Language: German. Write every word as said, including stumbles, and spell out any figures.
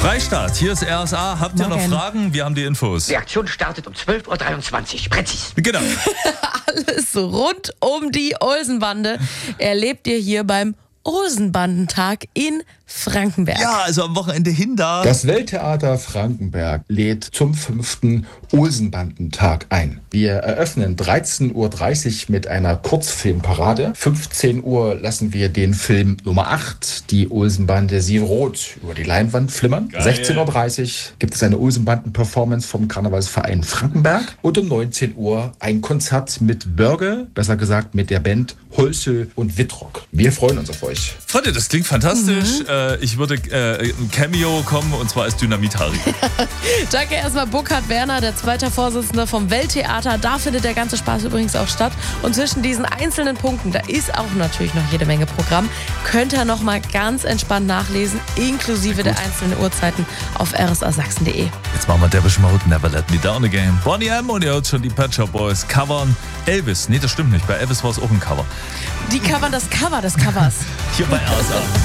Freistaat, hier ist R S A. Habt ihr Morgen. noch Fragen? Wir haben die Infos. Die Aktion startet um zwölf Uhr dreiundzwanzig. Präzis. Genau. Alles rund um die Olsenbande erlebt ihr hier beim Olsenbandentag in Frankenberg. Ja, also am Wochenende hin da. Das Welttheater Frankenberg lädt zum fünften Olsenbandentag ein. Wir eröffnen dreizehn Uhr dreißig mit einer Kurzfilmparade. fünfzehn Uhr lassen wir den Film Nummer acht, die Olsenbande Sie Rot, über die Leinwand flimmern. Geil. sechzehn Uhr dreißig gibt es eine Olsenbanden-Performance vom Karnevalsverein Frankenberg. Und um neunzehn Uhr ein Konzert mit Börge, besser gesagt mit der Band Holsel und Wittrock. Wir freuen uns auf euch. Freunde, das klingt fantastisch. Mhm. Äh, ich würde äh, ein Cameo kommen, und zwar als Dynamit-Harry. Danke erstmal Burkhard Werner, der zweite Vorsitzende vom Welttheater. Da findet der ganze Spaß übrigens auch statt. Und zwischen diesen einzelnen Punkten, da ist auch natürlich noch jede Menge Programm, könnt ihr noch mal ganz entspannt nachlesen, inklusive der einzelnen Uhrzeiten auf r s a sachsen punkt d e. Jetzt machen wir Depeche Mode, Never Let Me Down Again. Bonnie M. und ihr hört schon die Pet Shop Boys covern Elvis. Nee, das stimmt nicht. Bei Elvis war es auch ein Cover. Die covern das Cover des Covers. Hier bei R S A.